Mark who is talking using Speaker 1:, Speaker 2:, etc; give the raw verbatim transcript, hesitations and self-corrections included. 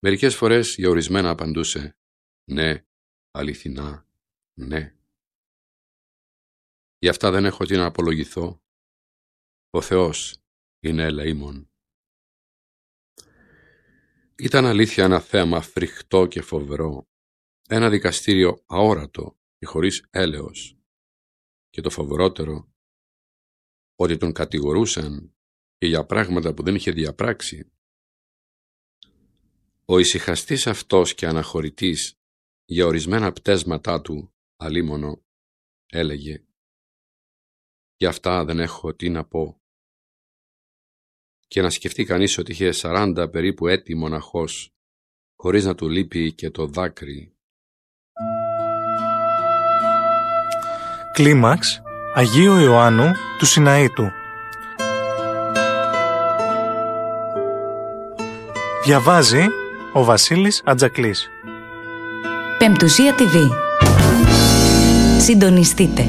Speaker 1: Μερικές φορές για ορισμένα απαντούσε «Ναι, αληθινά, ναι». Γι' αυτά δεν έχω τι να απολογηθώ. Ο Θεός είναι ελεήμων. Ήταν αλήθεια ένα θέαμα φρικτό και φοβερό, ένα δικαστήριο αόρατο και χωρίς έλεος. Και το φοβερότερο, ότι τον κατηγορούσαν και για πράγματα που δεν είχε διαπράξει. Ο ησυχαστής αυτός και αναχωρητής για ορισμένα πτέσματά του αλίμονο έλεγε «Γι' αυτά δεν έχω τι να πω». Και να σκεφτεί κανείς ότι είχε σαράντα περίπου έτη μοναχός, χωρίς να του λείπει και το δάκρυ.
Speaker 2: Κλίμαξ Αγίου Ιωάννου του Σιναήτου. Διαβάζει ο Βασίλης Ατζακλής.
Speaker 3: Πεμπτουσία τι βι. Συντονιστείτε.